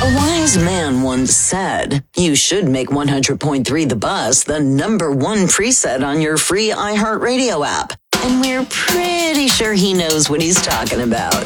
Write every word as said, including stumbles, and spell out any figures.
A wise man once said, you should make one hundred point three The Bus the number one preset on your free iHeartRadio app. And we're pretty sure he knows what he's talking about.